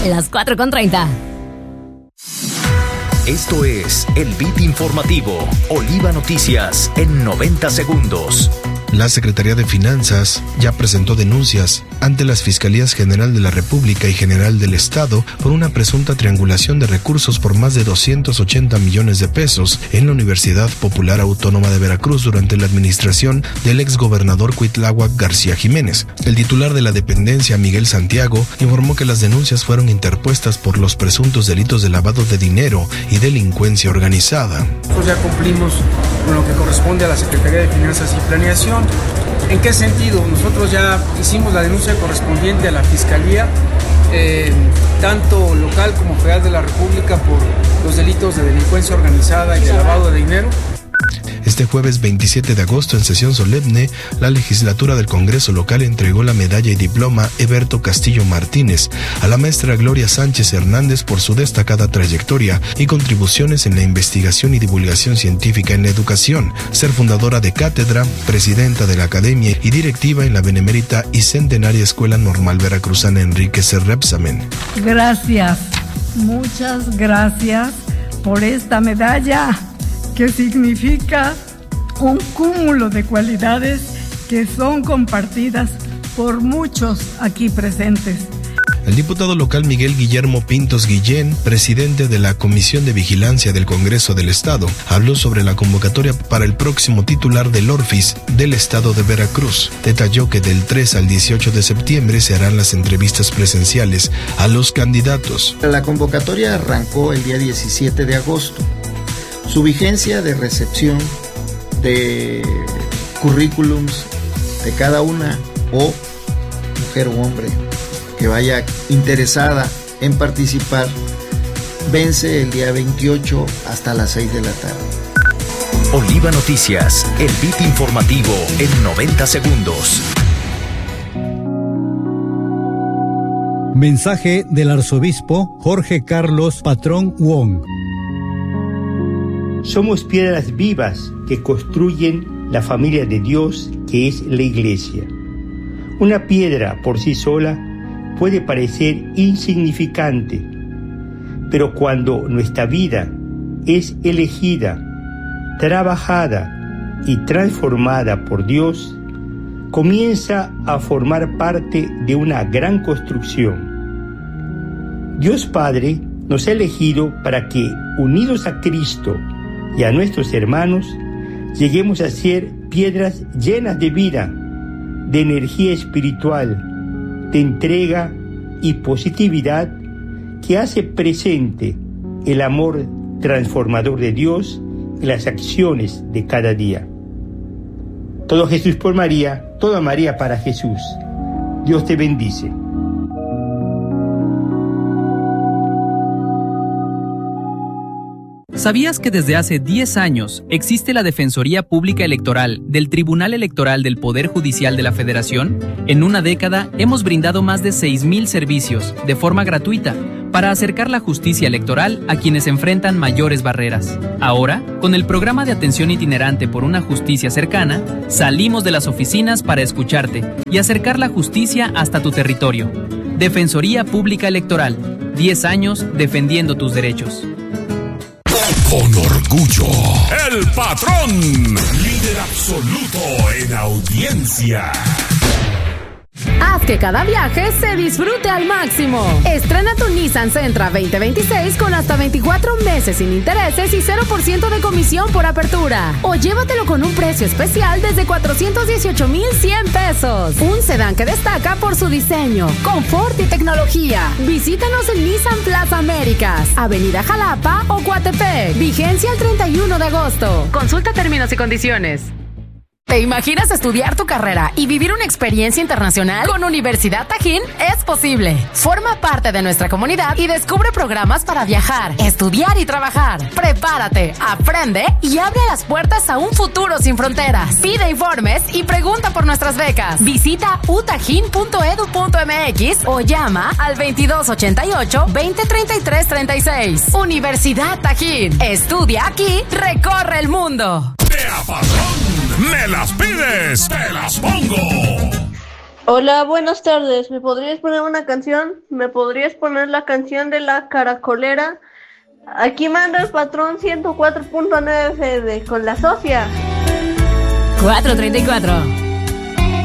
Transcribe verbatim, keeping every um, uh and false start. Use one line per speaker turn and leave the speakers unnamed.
las cuatro con treinta.
Esto es el Beat Informativo, Oliva Noticias en noventa segundos.
La Secretaría de Finanzas ya presentó denuncias ante las Fiscalías General de la República y General del Estado por una presunta triangulación de recursos por más de doscientos ochenta millones de pesos en la Universidad Popular Autónoma de Veracruz durante la administración del exgobernador Cuitláhuac García Jiménez. El titular de la dependencia, Miguel Santiago, informó que las denuncias fueron interpuestas por los presuntos delitos de lavado de dinero y delincuencia organizada.
Nosotros ya cumplimos con lo que corresponde a la Secretaría de Finanzas y Planeación. ¿En qué sentido? Nosotros ya hicimos la denuncia correspondiente a la Fiscalía, eh, tanto local como federal de la República, por los delitos de delincuencia organizada y de lavado de dinero.
Este jueves veintisiete de agosto, en sesión solemne, la legislatura del Congreso local entregó la medalla y diploma Eberto Castillo Martínez a la maestra Gloria Sánchez Hernández por su destacada trayectoria y contribuciones en la investigación y divulgación científica en la educación, ser fundadora de cátedra, presidenta de la academia y directiva en la benemérita y centenaria Escuela Normal Veracruzana Enrique C. Repsamen.
Gracias, muchas gracias por esta medalla, que significa un cúmulo de cualidades que son compartidas por muchos aquí presentes.
El diputado local Miguel Guillermo Pintos Guillén, presidente de la Comisión de Vigilancia del Congreso del Estado, habló sobre la convocatoria para el próximo titular del Orfis del Estado de Veracruz. Detalló que del tres al dieciocho de septiembre se harán las entrevistas presenciales a los candidatos.
La convocatoria arrancó el día diecisiete de agosto. Su vigencia de recepción de currículums de cada una o mujer o hombre que vaya interesada en participar vence el día veintiocho hasta las seis de la tarde.
Oliva Noticias, el beat informativo en noventa segundos.
Mensaje del arzobispo Jorge Carlos Patrón Wong.
Somos piedras vivas que construyen la familia de Dios, que es la Iglesia. Una piedra por sí sola puede parecer insignificante, pero cuando nuestra vida es elegida, trabajada y transformada por Dios, comienza a formar parte de una gran construcción. Dios Padre nos ha elegido para que, unidos a Cristo y a nuestros hermanos, lleguemos a ser piedras llenas de vida, de energía espiritual, de entrega y positividad que hace presente el amor transformador de Dios en las acciones de cada día. Todo Jesús por María, toda María para Jesús. Dios te bendice.
¿Sabías que desde hace diez años existe la Defensoría Pública Electoral del Tribunal Electoral del Poder Judicial de la Federación? En una década hemos brindado más de seis mil servicios de forma gratuita para acercar la justicia electoral a quienes enfrentan mayores barreras. Ahora, con el programa de atención itinerante por una justicia cercana, salimos de las oficinas para escucharte y acercar la justicia hasta tu territorio. Defensoría Pública Electoral, diez años defendiendo tus derechos.
Con orgullo, el patrón, líder absoluto en audiencia.
Haz que cada viaje se disfrute al máximo. Estrena tu Nissan Sentra veinte veintiséis con hasta veinticuatro meses sin intereses y cero por ciento de comisión por apertura. O llévatelo con un precio especial desde cuatrocientos dieciocho mil cien pesos. Un sedán que destaca por su diseño, confort y tecnología. Visítanos en Nissan Plaza Américas, Avenida Jalapa o Coatepec. Vigencia el treinta y uno de agosto. Consulta términos y condiciones. ¿Te imaginas estudiar tu carrera y vivir una experiencia internacional? Con Universidad Tajín es posible. Forma parte de nuestra comunidad y descubre programas para viajar, estudiar y trabajar. Prepárate, aprende y abre las puertas a un futuro sin fronteras. Pide informes y pregunta por nuestras becas. Visita u tajín punto edu punto m x o llama al veintidós ochenta y ocho, veinte treinta y tres treinta y seis. Universidad Tajín. Estudia aquí, recorre el mundo.
¡Ea, patrón! ¡Me las pides! ¡Te las pongo!
Hola, buenas tardes. ¿Me podrías poner una canción? ¿Me podrías poner la canción de La Caracolera? Aquí manda el patrón ciento cuatro punto nueve F M con la Sofía.
cuatro treinta y cuatro.